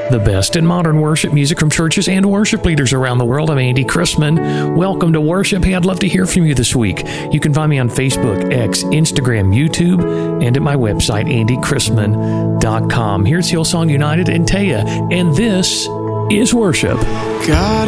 The best in modern worship music from churches and worship leaders around the world. I'm Andy Chrisman. Welcome to worship. Hey, I'd love to hear from you this week. You can find me on Facebook, X, Instagram, YouTube, and at my website, andychrisman.com. Here's Hillsong United and Taya, and this is worship. God